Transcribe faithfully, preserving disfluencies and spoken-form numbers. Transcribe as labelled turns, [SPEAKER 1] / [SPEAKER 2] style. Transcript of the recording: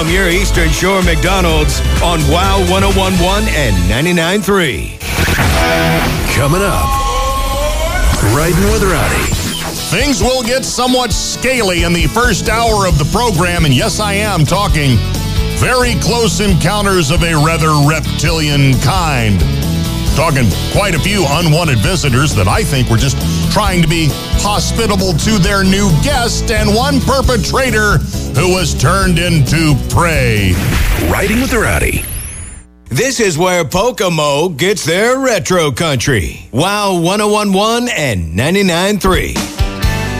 [SPEAKER 1] from your Eastern Shore McDonald's on Wow one oh one point one and ninety-nine point three.
[SPEAKER 2] Coming up, Riding with Rowdy.
[SPEAKER 3] Things will get somewhat scaly in the first hour of the program, and yes, I am talking very close encounters of a rather reptilian kind. Talking quite a few unwanted visitors that I think were just trying to be hospitable to their new guest, and one perpetrator who was turned into prey.
[SPEAKER 2] Riding with the Rowdy.
[SPEAKER 1] This is where Pocomo gets their retro country. Wow one oh one point one and ninety-nine point three.